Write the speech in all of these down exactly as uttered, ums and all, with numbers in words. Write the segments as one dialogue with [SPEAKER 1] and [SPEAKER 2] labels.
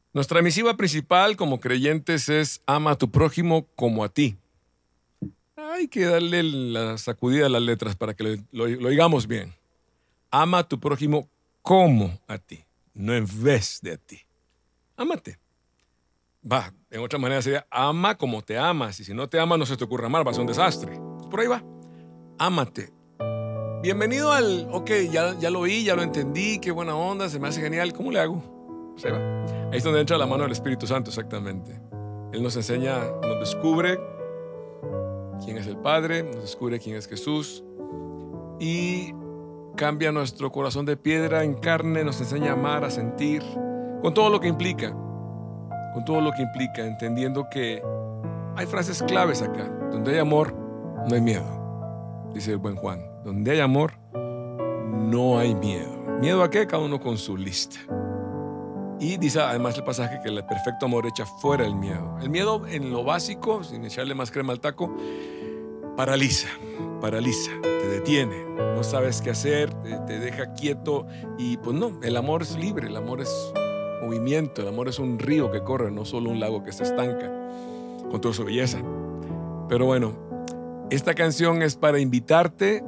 [SPEAKER 1] Nuestra misiva principal como creyentes es ama a tu prójimo como a ti. Hay que darle la sacudida a las letras para que lo, lo, lo oigamos bien. Ama a tu prójimo como a ti, no en vez de a ti. Ámate. Va, en otra manera sería ama como te amas. Y si no te amas, no se te ocurra amar, va a ser un desastre. Pues por ahí va. Ámate. Bienvenido al, ok, ya, ya lo oí, ya lo entendí, qué buena onda, se me hace genial. ¿Cómo le hago? Pues ahí va. Ahí es donde entra la mano del Espíritu Santo, exactamente. Él nos enseña, nos descubre quién es el Padre, nos descubre quién es Jesús y cambia nuestro corazón de piedra en carne, nos enseña a amar, a sentir, con todo lo que implica, con todo lo que implica, entendiendo que hay frases claves acá. Donde hay amor, no hay miedo, dice el buen Juan. Donde hay amor, no hay miedo. ¿Miedo a qué? Cada uno con su lista. Y dice además el pasaje que el perfecto amor echa fuera el miedo. El miedo en lo básico, sin echarle más crema al taco, paraliza, paraliza, te detiene, no sabes qué hacer, te, te deja quieto y pues no, el amor es libre, el amor es movimiento, el amor es un río que corre, no solo un lago que se estanca con toda su belleza. Pero bueno, esta canción es para invitarte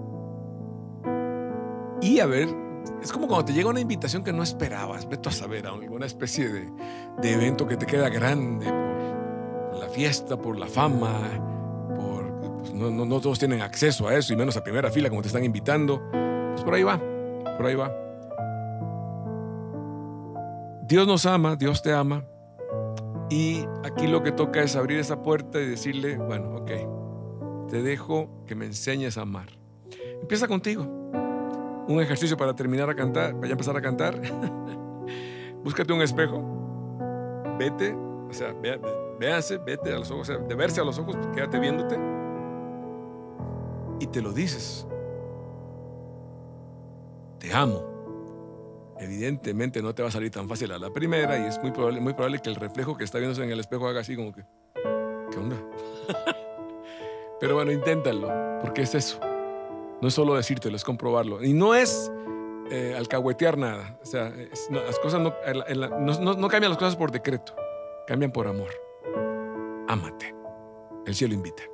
[SPEAKER 1] y a ver, es como cuando te llega una invitación que no esperabas, vete a saber, a alguna especie de, de evento que te queda grande por la fiesta, por la fama, por, pues no, no, no todos tienen acceso a eso y menos a primera fila como te están invitando. Pues por ahí va, por ahí va. Dios nos ama, Dios te ama y aquí lo que toca es abrir esa puerta y decirle, bueno, ok, te dejo que me enseñes a amar. Empieza contigo. Un ejercicio para terminar a cantar, para ya empezar a cantar. Búscate un espejo, vete, o sea, ve, véase, vete a los ojos, o sea, de verse a los ojos, quédate viéndote y te lo dices. Te amo. Evidentemente no te va a salir tan fácil a la primera y es muy probable, muy probable que el reflejo que está viéndose en el espejo haga así como que, ¿qué onda? Pero bueno, inténtalo, porque es eso. No es solo decírtelo, es comprobarlo. Y no es eh, alcahuetear nada. O sea, es, no, las cosas no, en la, no, no, no cambian las cosas por decreto, cambian por amor. Ámate. El cielo invita.